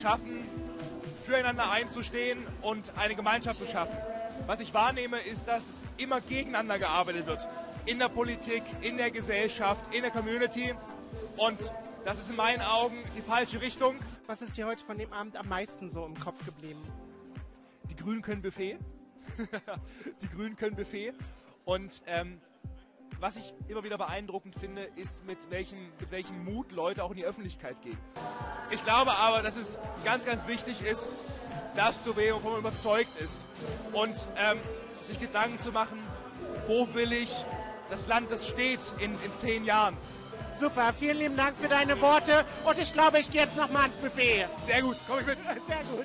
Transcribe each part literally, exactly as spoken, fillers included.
schaffen, füreinander einzustehen und eine Gemeinschaft zu schaffen. Was ich wahrnehme, ist, dass es immer gegeneinander gearbeitet wird. In der Politik, in der Gesellschaft, in der Community. Und das ist in meinen Augen die falsche Richtung. Was ist dir heute von dem Abend am meisten so im Kopf geblieben? Die Grünen können Buffet. Die Grünen können Buffet. Und ähm, was ich immer wieder beeindruckend finde, ist, mit welchem, mit welchem Mut Leute auch in die Öffentlichkeit gehen. Ich glaube aber, dass es ganz, ganz wichtig ist, das zu wählen, wovon man überzeugt ist. Und ähm, sich Gedanken zu machen, wo will ich das Land, das steht in, in zehn Jahren. Super, vielen lieben Dank für deine Worte. Und ich glaube, ich gehe jetzt nochmal ans Buffet. Sehr gut, komm ich mit. Sehr gut.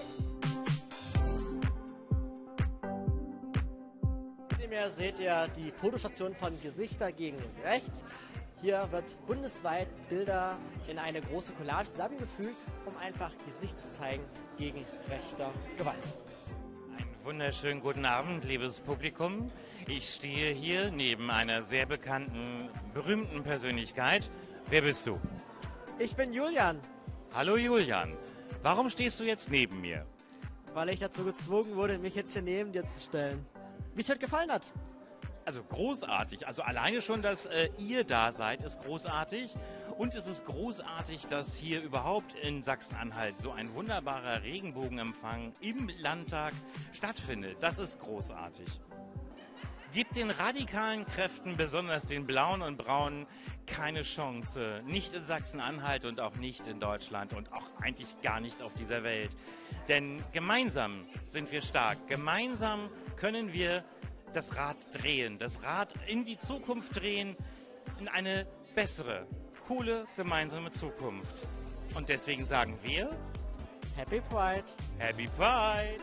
Hier seht ihr die Fotostation von Gesichter gegen Rechts. Hier wird bundesweit Bilder in eine große Collage zusammengefügt, um einfach Gesicht zu zeigen gegen rechter Gewalt. Einen wunderschönen guten Abend, liebes Publikum. Ich stehe hier neben einer sehr bekannten, berühmten Persönlichkeit. Wer bist du? Ich bin Julian. Hallo Julian. Warum stehst du jetzt neben mir? Weil ich dazu gezwungen wurde, mich jetzt hier neben dir zu stellen. Wie es dir gefallen hat. Also großartig. Also alleine schon, dass äh, ihr da seid, ist großartig. Und es ist großartig, dass hier überhaupt in Sachsen-Anhalt so ein wunderbarer Regenbogenempfang im Landtag stattfindet. Das ist großartig. Gebt den radikalen Kräften, besonders den Blauen und Braunen, keine Chance. Nicht in Sachsen-Anhalt und auch nicht in Deutschland und auch eigentlich gar nicht auf dieser Welt. Denn gemeinsam sind wir stark. Gemeinsam können wir das Rad drehen. Das Rad in die Zukunft drehen, in eine bessere, coole, gemeinsame Zukunft. Und deswegen sagen wir Happy Pride. Happy Pride.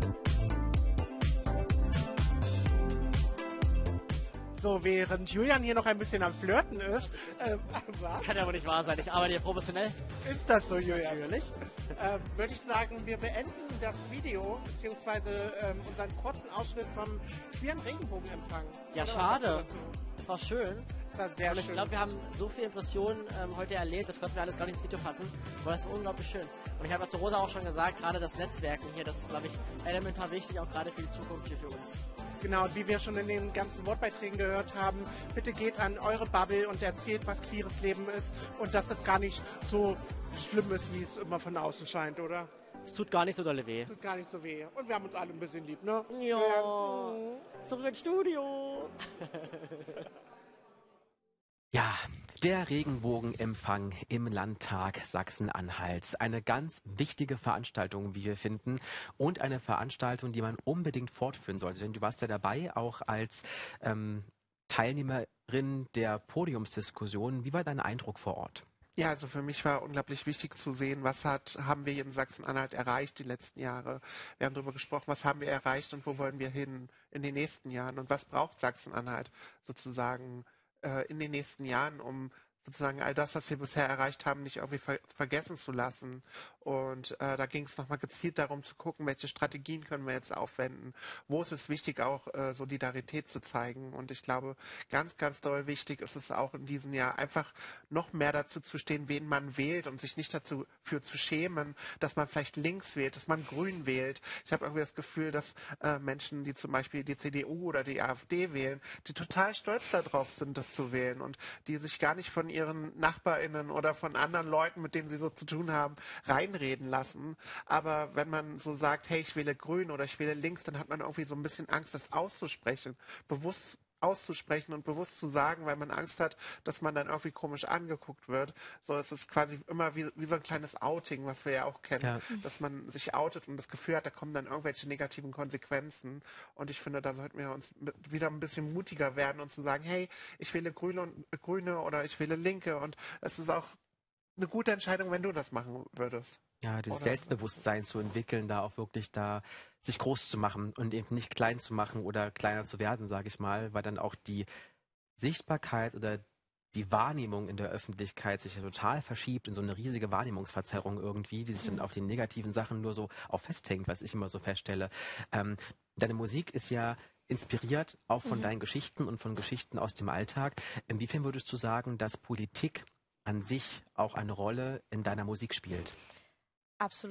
So, während Julian hier noch ein bisschen am Flirten ist, äh, Kann ja wohl nicht wahr sein, ich arbeite hier professionell. ist das so, Julian? Natürlich. Äh, Würde ich sagen, wir beenden das Video, beziehungsweise ähm, unseren kurzen Ausschnitt vom queeren Regenbogenempfang. Ja, Oder was schade. sagst du dazu? Das war schön. Das war sehr Und ich schön. glaube, wir haben so viele Impressionen ähm, heute erlebt, das konnten wir alles gar nicht ins Video fassen, aber das war unglaublich schön. Und ich habe ja zu Rosa auch schon gesagt, gerade das Netzwerken hier, das ist, glaube ich, elementar wichtig, auch gerade für die Zukunft hier für uns. Genau, und wie wir schon in den ganzen Wortbeiträgen gehört haben, bitte geht an eure Bubble und erzählt, was queeres Leben ist und dass es gar nicht so schlimm ist, wie es immer von außen scheint, oder? Es tut gar nicht so dolle weh. Tut gar nicht so weh. Und wir haben uns alle ein bisschen lieb, ne? Ja, zurück ins Studio. Ja, der Regenbogenempfang im Landtag Sachsen-Anhalts. Eine ganz wichtige Veranstaltung, wie wir finden. Und eine Veranstaltung, die man unbedingt fortführen sollte. Denn du warst ja dabei, auch als ähm, Teilnehmerin der Podiumsdiskussion. Wie war dein Eindruck vor Ort? Ja, also für mich war unglaublich wichtig zu sehen, was hat, haben wir hier in Sachsen-Anhalt erreicht die letzten Jahre. Wir haben darüber gesprochen, was haben wir erreicht und wo wollen wir hin in den nächsten Jahren und was braucht Sachsen-Anhalt sozusagen äh, in den nächsten Jahren, um sozusagen all das, was wir bisher erreicht haben, nicht irgendwie ver vergessen zu lassen. Und äh, da ging es nochmal gezielt darum zu gucken, welche Strategien können wir jetzt aufwenden. Wo ist es wichtig, auch äh, Solidarität zu zeigen. Und ich glaube, ganz, ganz doll wichtig ist es auch in diesem Jahr, einfach noch mehr dazu zu stehen, wen man wählt und sich nicht dazu für zu schämen, dass man vielleicht links wählt, dass man grün wählt. Ich habe irgendwie das Gefühl, dass äh, Menschen, die zum Beispiel die C D U oder die AfD wählen, die total stolz darauf sind, das zu wählen und die sich gar nicht von ihren NachbarInnen oder von anderen Leuten, mit denen sie so zu tun haben, reinreden lassen. Aber wenn man so sagt, hey, ich wähle grün oder ich wähle links, dann hat man irgendwie so ein bisschen Angst, das auszusprechen, bewusst auszusprechen und bewusst zu sagen, weil man Angst hat, dass man dann irgendwie komisch angeguckt wird. So, es ist quasi immer wie, wie so ein kleines Outing, was wir ja auch kennen, ja. Dass man sich outet und das Gefühl hat, da kommen dann irgendwelche negativen Konsequenzen. Und ich finde, da sollten wir uns wieder ein bisschen mutiger werden und zu sagen, hey, ich wähle Grüne, und, äh, Grüne oder ich wähle Linke. Und es ist auch eine gute Entscheidung, wenn du das machen würdest. Ja, dieses Oder? Selbstbewusstsein zu entwickeln, da auch wirklich da sich groß zu machen und eben nicht klein zu machen oder kleiner zu werden, sage ich mal, weil dann auch die Sichtbarkeit oder die Wahrnehmung in der Öffentlichkeit sich ja total verschiebt in so eine riesige Wahrnehmungsverzerrung irgendwie, die sich dann auf den negativen Sachen nur so auch festhängt, was ich immer so feststelle. Ähm, deine Musik ist ja inspiriert auch von mhm. deinen Geschichten und von Geschichten aus dem Alltag. Inwiefern würdest du sagen, dass Politik an sich auch eine Rolle in deiner Musik spielt? absolut.